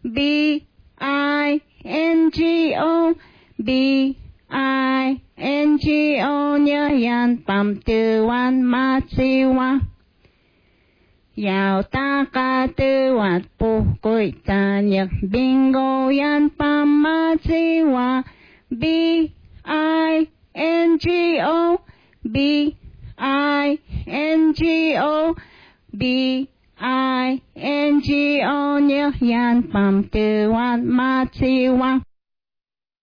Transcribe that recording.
B-I-N-G-O, B-I-N-G-O, nhớ yan bam tư wan ma chi wa. Yào ta ca tư wat bu gui ta nhật bingo yan bam ma chi wa. B-I-N-G-O, B-I-N-G-O, B-I-N-G-O, nhớ yan bam tư wan ma chi wa.